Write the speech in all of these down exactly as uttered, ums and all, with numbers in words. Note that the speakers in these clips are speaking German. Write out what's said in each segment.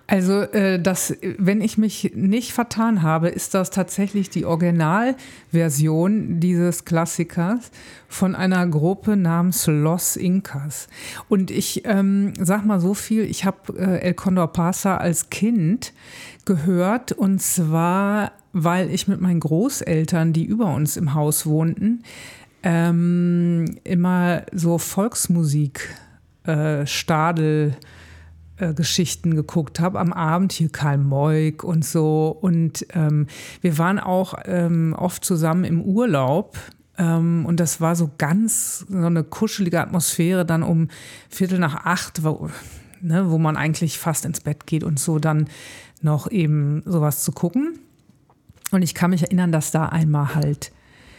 Also äh, das, wenn ich mich nicht vertan habe, ist das tatsächlich die Originalversion dieses Klassikers von einer Gruppe namens Los Incas. Und ich ähm, sag mal so viel, ich habe äh, El Condor Pasa als Kind gehört, und zwar, weil ich mit meinen Großeltern, die über uns im Haus wohnten, ähm, immer so Volksmusik, äh, Stadel, Geschichten geguckt habe am Abend, hier Karl Moik und so. Und ähm, wir waren auch ähm, oft zusammen im Urlaub. Ähm, und das war so ganz so eine kuschelige Atmosphäre dann um Viertel nach acht, wo, ne, wo man eigentlich fast ins Bett geht und so dann noch eben sowas zu gucken. Und ich kann mich erinnern, dass da einmal halt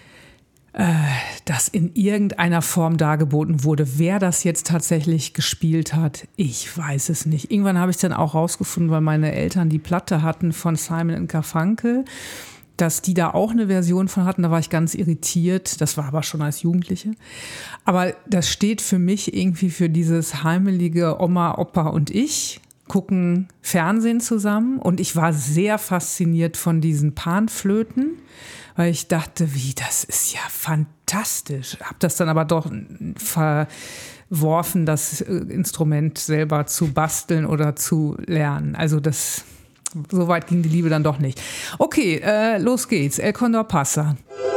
das in irgendeiner Form dargeboten wurde. Wer das jetzt tatsächlich gespielt hat, ich weiß es nicht. Irgendwann habe ich dann auch rausgefunden, weil meine Eltern die Platte hatten von Simon and Garfunkel, dass die da auch eine Version von hatten. Da war ich ganz irritiert. Das war aber schon als Jugendliche. Aber das steht für mich irgendwie für dieses heimelige Oma, Opa und ich gucken Fernsehen zusammen. Und ich war sehr fasziniert von diesen Panflöten, weil ich dachte, wie, das ist ja fantastisch. Hab das dann aber doch verworfen, das Instrument selber zu basteln oder zu lernen. Also das, so weit ging die Liebe dann doch nicht. Okay, äh, los geht's. El Condor Pasa.